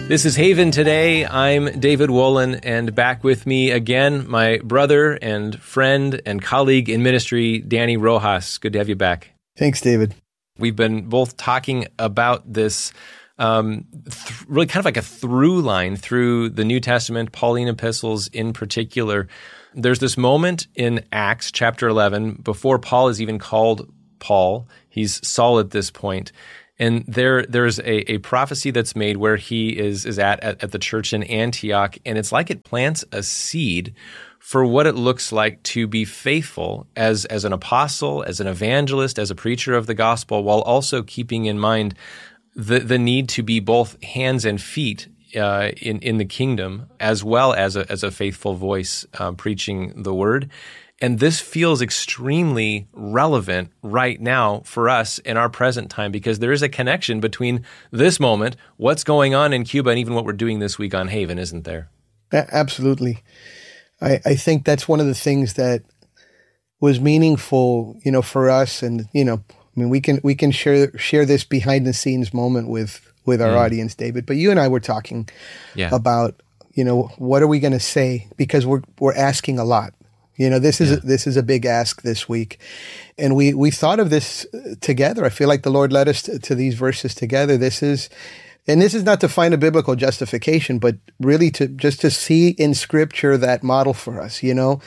This is Haven Today. I'm David Wolin, and back with me again, my brother and friend and colleague in ministry, Danny Rojas. Good to have you back. Thanks, David. We've been both talking about this really kind of like a through line through the New Testament, Pauline epistles in particular. There's this moment in Acts chapter 11, before Paul is even called Paul. He's Saul at this point. And there's a prophecy that's made where he is at the church in Antioch, and it's like it plants a seed for what it looks like to be faithful as an apostle, as an evangelist, as a preacher of the gospel, while also keeping in mind the need to be both hands and feet in the kingdom, as well as a faithful voice preaching the word. And this feels extremely relevant right now for us in our present time, because there is a connection between this moment, what's going on in Cuba, and even what we're doing this week on Haven, isn't there? Absolutely. I think that's one of the things that was meaningful, for us. And, we can share this behind the scenes moment with our audience, David. But you and I were talking about, what are we going to say? Because we're asking a lot. This is a big ask this week. And we thought of this together. I feel like the Lord led us to these verses together. This is not to find a biblical justification, but really to see in Scripture that model for us,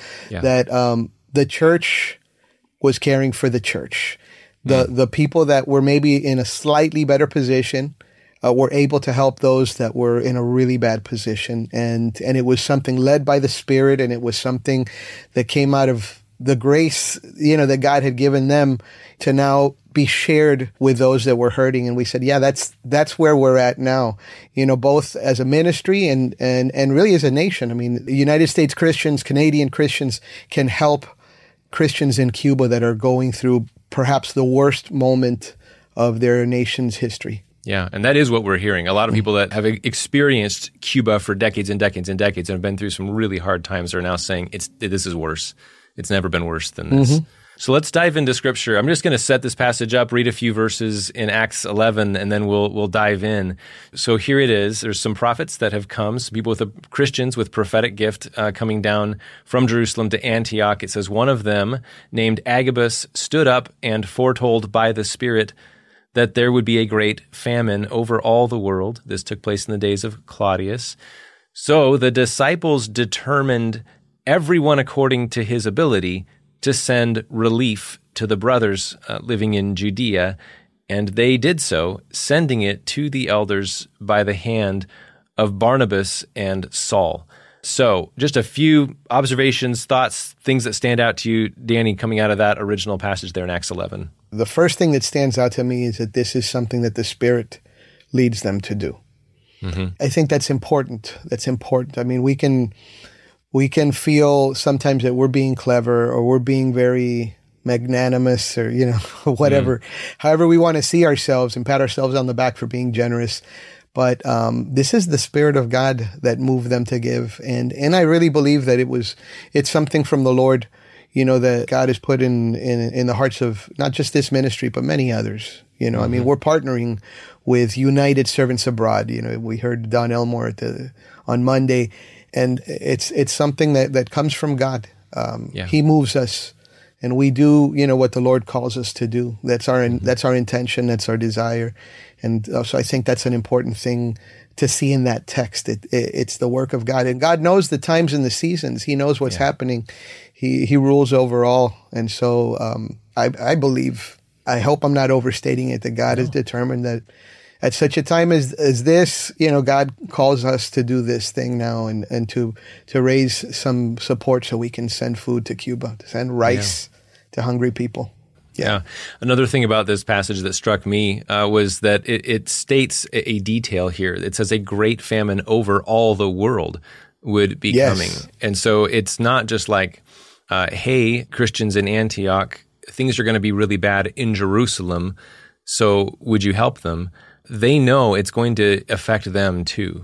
that the church was caring for the church. The people that were maybe in a slightly better position were able to help those that were in a really bad position. And it was something led by the Spirit, and it was something that came out of the grace, that God had given them to now be shared with those that were hurting. And we said, that's where we're at now, both as a ministry and really as a nation. I mean, the United States Christians, Canadian Christians can help Christians in Cuba that are going through perhaps the worst moment of their nation's history. Yeah, and that is what we're hearing. A lot of people that have experienced Cuba for decades and decades and decades and have been through some really hard times are now saying, this is worse. It's never been worse than this. Mm-hmm. So let's dive into Scripture. I'm just going to set this passage up, read a few verses in Acts 11, and then we'll dive in. So here it is. There's some prophets that have come, some people Christians with prophetic gift coming down from Jerusalem to Antioch. It says, one of them, named Agabus, stood up and foretold by the Spirit that there would be a great famine over all the world. This took place in the days of Claudius. So the disciples determined, everyone according to his ability, to send relief to the brothers living in Judea, and they did so, sending it to the elders by the hand of Barnabas and Saul. So just a few observations, thoughts, things that stand out to you, Danny, coming out of that original passage there in Acts 11. The first thing that stands out to me is that this is something that the Spirit leads them to do. Mm-hmm. I think that's important. I mean, we can feel sometimes that we're being clever or we're being very magnanimous or, whatever, however we want to see ourselves and pat ourselves on the back for being generous. But this is the Spirit of God that moved them to give. And I really believe that it's something from the Lord, that God has put in the hearts of not just this ministry, but many others. Mm-hmm. I mean, we're partnering with United Servants Abroad. We heard Don Elmore on Monday, and it's something that comes from God. He moves us, and we do, what the Lord calls us to do. That's our intention. That's our desire. And so I think that's an important thing to see in that text. It's the work of God, and God knows the times and the seasons. He knows what's happening. He rules over all. And so I believe, I hope I'm not overstating it, that God has determined that at such a time as this, God calls us to do this thing now and to raise some support so we can send food to Cuba, to send rice to hungry people. Yeah. Another thing about this passage that struck me was that it states a detail here. It says a great famine over all the world would be coming. And so it's not just like, hey, Christians in Antioch, things are going to be really bad in Jerusalem, so would you help them? They know it's going to affect them too,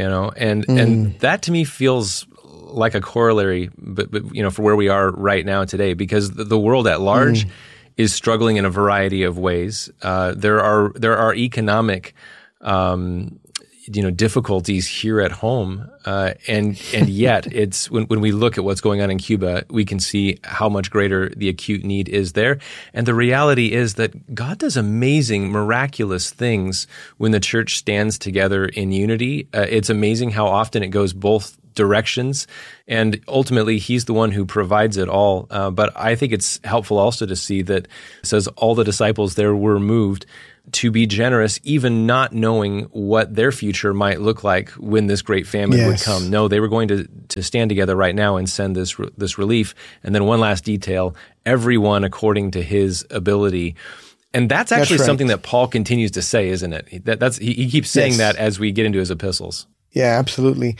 and that to me feels like a corollary, but for where we are right now today, because the world at large is struggling in a variety of ways. There are economic difficulties here at home, and yet it's when we look at what's going on in Cuba, we can see how much greater the acute need is there. And the reality is that God does amazing, miraculous things when the church stands together in unity. It's amazing how often it goes both directions, and ultimately He's the one who provides it all. But I think it's helpful also to see that it says all the disciples there were moved to be generous, even not knowing what their future might look like when this great famine would come. No, they were going to stand together right now and send this relief. And then one last detail, everyone according to his ability. And that's actually something that Paul continues to say, isn't it? He keeps saying that as we get into his epistles. Yeah, absolutely.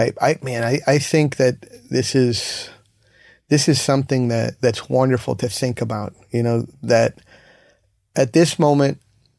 I think that this is something that's wonderful to think about, that at this moment,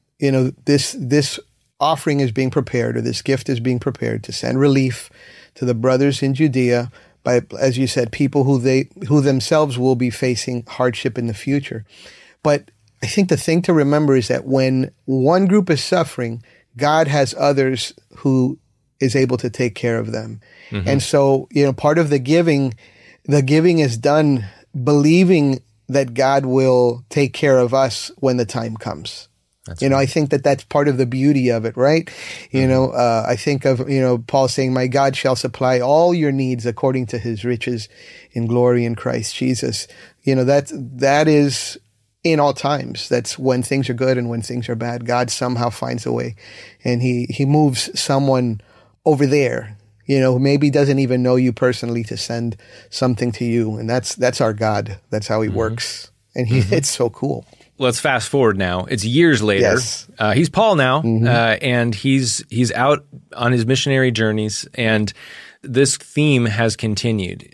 this offering is being prepared, or this gift is being prepared to send relief to the brothers in Judea by, as you said, people who themselves will be facing hardship in the future. But I think the thing to remember is that when one group is suffering, God has others who is able to take care of them. Mm-hmm. And so, part of the giving is done believing that God will take care of us when the time comes. I think that's part of the beauty of it, right? I think of, Paul saying, my God shall supply all your needs according to his riches in glory in Christ Jesus. That is in all times. That's when things are good and when things are bad. God somehow finds a way, and he moves someone over there, who maybe doesn't even know you personally, to send something to you. And that's our God. That's how he works. And it's so cool. Let's fast forward now. It's years later. Yes. He's Paul now, and he's out on his missionary journeys, and this theme has continued.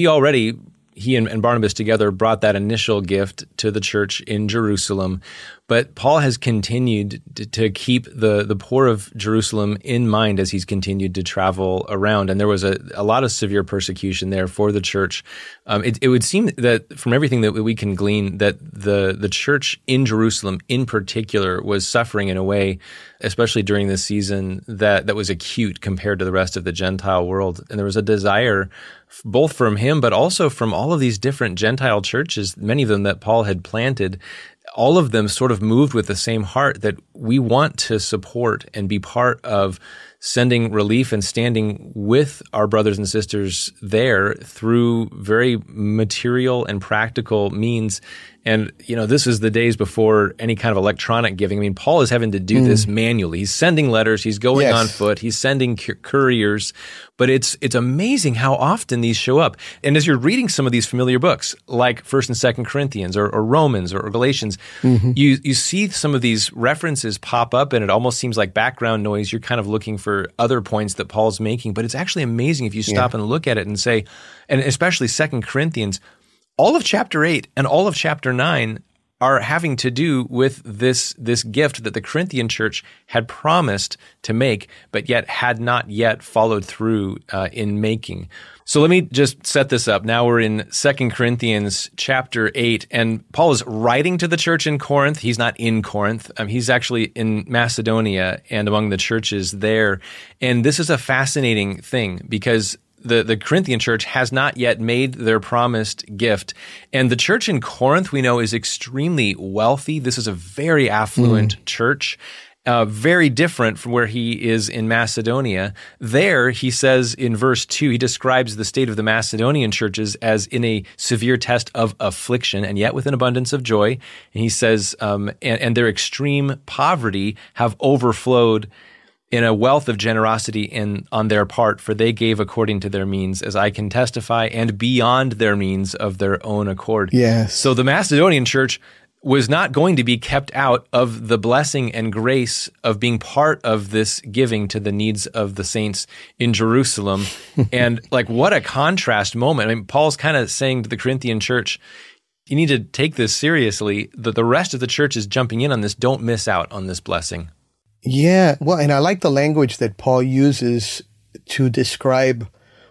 He and Barnabas together brought that initial gift to the church in Jerusalem, but Paul has continued to keep the poor of Jerusalem in mind as he's continued to travel around. And there was a lot of severe persecution there for the church. It would seem that from everything that we can glean, that the church in Jerusalem in particular was suffering in a way, especially during this season, that was acute compared to the rest of the Gentile world. And there was a desire both from him, but also from all of these different Gentile churches, many of them that Paul had planted. All of them sort of moved with the same heart that we want to support and be part of sending relief and standing with our brothers and sisters there through very material and practical means. And, this is the days before any kind of electronic giving. I mean, Paul is having to do this manually. He's sending letters. He's going on foot. He's sending couriers. But it's amazing how often these show up. And as you're reading some of these familiar books, like 1st and 2nd Corinthians or Romans or Galatians, you see some of these references pop up, and it almost seems like background noise. You're kind of looking for other points that Paul's making. But it's actually amazing if you stop and look at it and say, and especially 2 Corinthians, all of chapter 8 and all of chapter 9 are having to do with this gift that the Corinthian church had promised to make, but yet had not yet followed through in making. So let me just set this up. Now we're in 2 Corinthians chapter 8, and Paul is writing to the church in Corinth. He's not in Corinth. He's actually in Macedonia and among the churches there. And this is a fascinating thing because the Corinthian church has not yet made their promised gift. And the church in Corinth, we know, is extremely wealthy. This is a very affluent church, very different from where he is in Macedonia. There, he says in verse 2, he describes the state of the Macedonian churches as in a severe test of affliction, and yet with an abundance of joy. And he says, and their extreme poverty have overflowed in a wealth of generosity on their part, for they gave according to their means, as I can testify, and beyond their means of their own accord. Yes. So the Macedonian church was not going to be kept out of the blessing and grace of being part of this giving to the needs of the saints in Jerusalem. And what a contrast moment. I mean, Paul's kind of saying to the Corinthian church, you need to take this seriously. The rest of the church is jumping in on this. Don't miss out on this blessing. Yeah, well, and I like the language that Paul uses to describe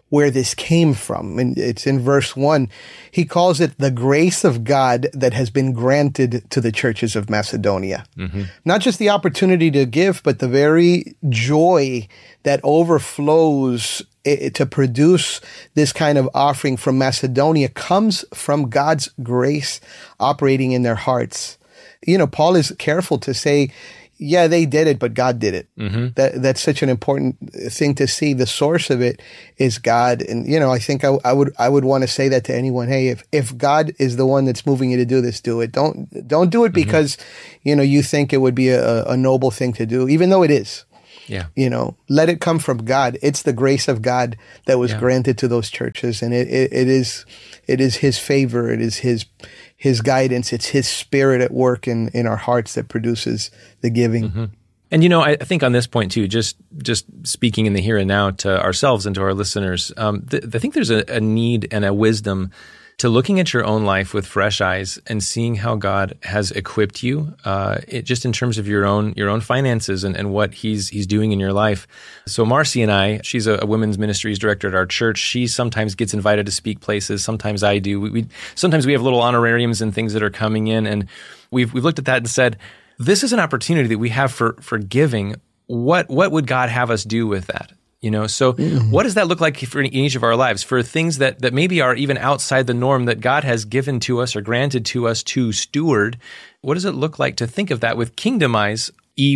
where this came from. And it's in verse 1. He calls it the grace of God that has been granted to the churches of Macedonia. Not just the opportunity to give, but the very joy that overflows to produce this kind of offering from Macedonia comes from God's grace operating in their hearts. You know, Paul is careful to say, yeah, they did it, but God did it. That's such an important thing to see. The source of it is God. And, you know, I think I would want to say that to anyone. Hey, if God is the one that's moving you to do this, do it. Don't do it because, you know, you think it would be a noble thing to do, even though it is. Yeah. You know, let it come from God. It's the grace of God that was granted to those churches. And it is his favor. It is his guidance. It's his spirit at work in our hearts that produces the giving. And, you know, I think on this point too, just speaking in the here and now to ourselves and to our listeners, I think there's a need and a wisdom to looking at your own life with fresh eyes and seeing how God has equipped you, just in terms of your own finances and what He's doing in your life. So Marcy and I, she's a women's ministries director at our church. She sometimes gets invited to speak places. Sometimes I do. Sometimes we have little honorariums and things that are coming in, and we've looked at that and said, this is an opportunity that we have for giving. What would God have us do with that? You know, so what does that look like for in each of our lives, for things that maybe are even outside the norm that God has given to us or granted to us to steward? What does it look like to think of that with kingdom eyes,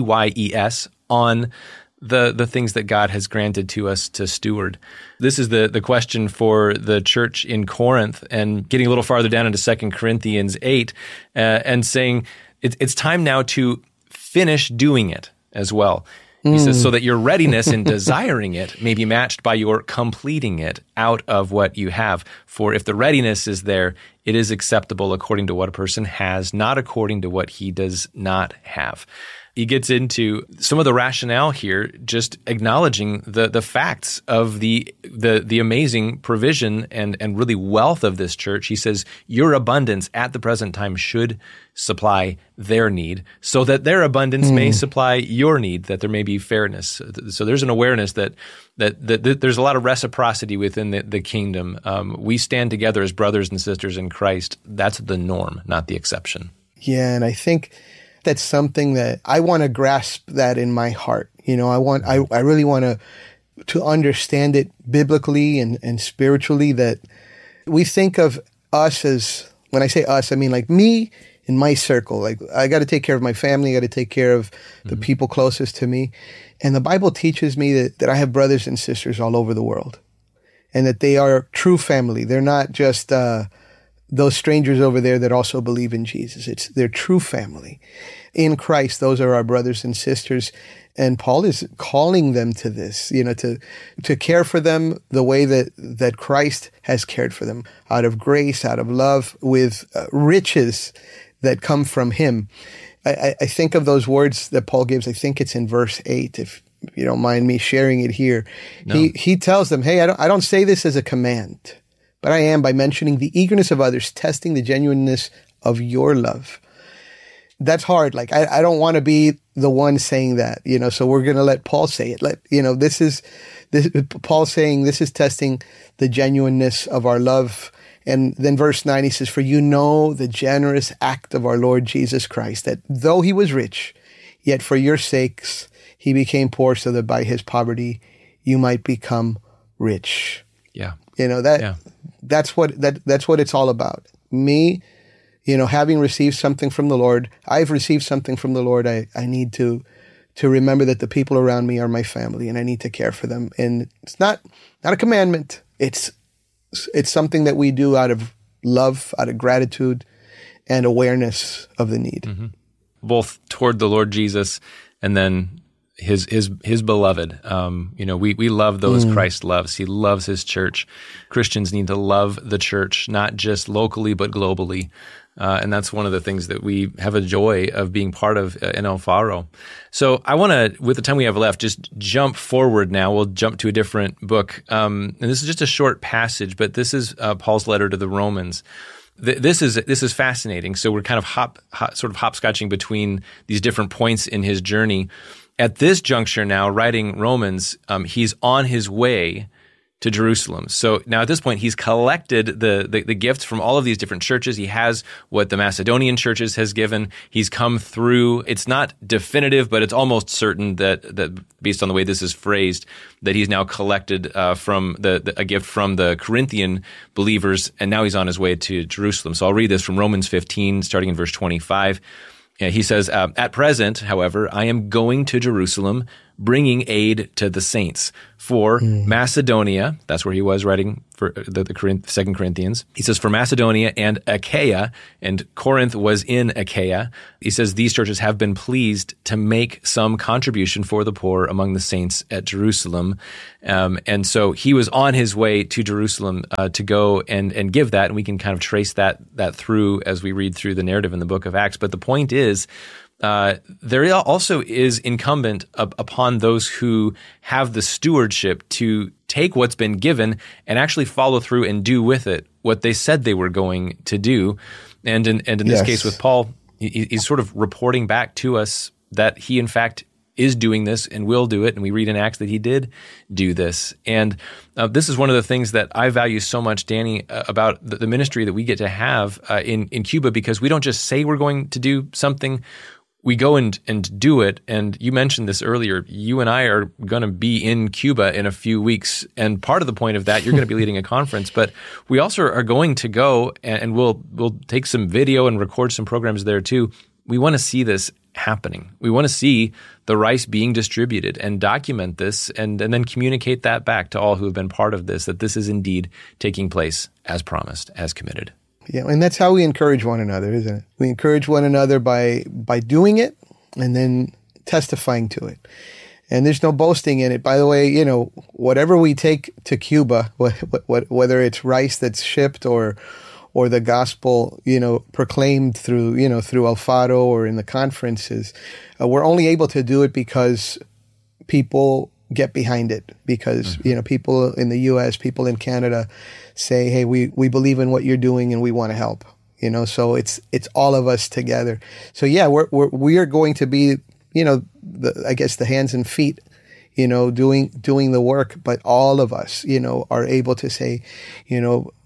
EYES, on the things that God has granted to us to steward? This is the question for the church in Corinth, and getting a little farther down into 2 Corinthians 8 and saying it's time now to finish doing it as well. He says, so that your readiness in desiring it may be matched by your completing it out of what you have. For if the readiness is there, it is acceptable according to what a person has, not according to what he does not have. He gets into some of the rationale here, just acknowledging the facts of the amazing provision and really wealth of this church. He says, your abundance at the present time should supply their need, so that their abundance may supply your need, that there may be fairness. So there's an awareness that there's a lot of reciprocity within the kingdom. We stand together as brothers and sisters in Christ. That's the norm, not the exception. Yeah, and I think that's something that I want to grasp that in my heart. You know, I really want to understand it biblically and spiritually, that we think of us as, when I say us, I mean like me in my circle. Like, I got to take care of my family. I got to take care of the people closest to me. And the Bible teaches me that I have brothers and sisters all over the world, and that they are true family. They're not just those strangers over there that also believe in Jesus. It's their true family in Christ. Those are our brothers and sisters. And Paul is calling them to this, you know, to care for them the way that Christ has cared for them, out of grace, out of love, with riches that come from him. I think of those words that Paul gives. I think it's in verse 8, if you don't mind me sharing it here. No. He tells them, hey, I don't say this as a command, but I am by mentioning the eagerness of others, testing the genuineness of your love. That's hard. Like, I don't want to be the one saying that, you know, so we're going to let Paul say it. This is Paul saying this is testing the genuineness of our love. And then verse 9, he says, for you know the generous act of our Lord Jesus Christ, that though he was rich, yet for your sakes he became poor, so that by his poverty you might become rich. Yeah. You know, that's what it's all about. Me, you know, having received something from the Lord, I've received something from the Lord. I need to remember that the people around me are my family, and I need to care for them. And it's not a commandment. It's something that we do out of love, out of gratitude, and awareness of the need. Mm-hmm. Both toward the Lord Jesus and then his beloved. We love those Christ loves. He loves his church. Christians need to love the church, not just locally, but globally. And that's one of the things that we have a joy of being part of in El Faro. So I want to, with the time we have left, just jump forward now. We'll jump to a different book. And this is just a short passage, but this is Paul's letter to the Romans. This is fascinating. So we're kind of hopscotching between these different points in his journey. At this juncture now, writing Romans, he's on his way to Jerusalem. So now at this point, he's collected the gifts from all of these different churches. He has what the Macedonian churches has given. He's come through. It's not definitive, but it's almost certain that based on the way this is phrased, that he's now collected from a gift from the Corinthian believers, and now he's on his way to Jerusalem. So I'll read this from Romans 15, starting in verse 25. He says, "At present, however, I am going to Jerusalem, bringing aid to the saints. For Macedonia," that's where he was writing for the 2 Corinthians. He says, "For Macedonia and Achaia," and Corinth was in Achaia. He says, "These churches have been pleased to make some contribution for the poor among the saints at Jerusalem." And so he was on his way to Jerusalem to go and give that, and we can kind of trace that through as we read through the narrative in the book of Acts. But the point is, there also is incumbent upon those who have the stewardship to take what's been given and actually follow through and do with it what they said they were going to do. And in this case with Paul, he's sort of reporting back to us that he in fact is doing this and will do it. And we read in Acts that he did do this. And this is one of the things that I value so much, Danny, about the ministry that we get to have in Cuba, because we don't just say we're going to do something. We go and do it. And you mentioned this earlier. You and I are going to be in Cuba in a few weeks. And part of the point of that, you're going to be leading a conference. But we also are going to go and we'll take some video and record some programs there too. We want to see this happening. We want to see the rice being distributed and document this and then communicate that back to all who have been part of this, that this is indeed taking place as promised, as committed. Yeah, and that's how we encourage one another, isn't it? We encourage one another by doing it and then testifying to it. And there's no boasting in it. By the way, whatever we take to Cuba, whether it's rice that's shipped or the gospel, proclaimed through Alfaro or in the conferences, we're only able to do it because people get behind it, because people in the U.S., people in Canada say, "Hey, we believe in what you're doing and we want to help." So it's all of us together. So yeah, we are going to be the hands and feet, doing the work, but all of us, are able to say,